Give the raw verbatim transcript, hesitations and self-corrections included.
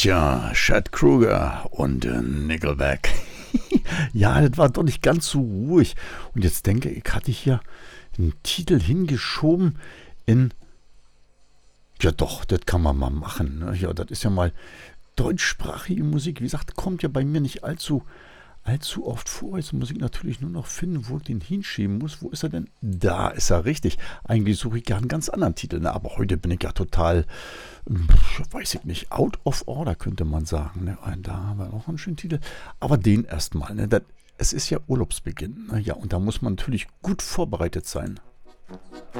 Tja, Chad Kruger und äh, Nickelback. Ja, das war doch nicht ganz so ruhig. Und jetzt denke ich, hatte ich hier einen Titel hingeschoben in... Ja doch, das kann man mal machen. Ne? Ja, das ist ja mal deutschsprachige Musik. Wie gesagt, kommt ja bei mir nicht allzu, allzu oft vor. Jetzt muss ich natürlich nur noch finden, wo ich den hinschieben muss. Wo ist er denn? Da ist er, richtig. Eigentlich suche ich gerne einen ganz anderen Titel. Ne? Aber heute bin ich ja total, ähm, weiß ich nicht, out of order könnte man sagen. Ne? Da haben wir noch einen schönen Titel. Aber den erstmal. Ne? Das, es ist ja Urlaubsbeginn. Ne? Ja, und da muss man natürlich gut vorbereitet sein.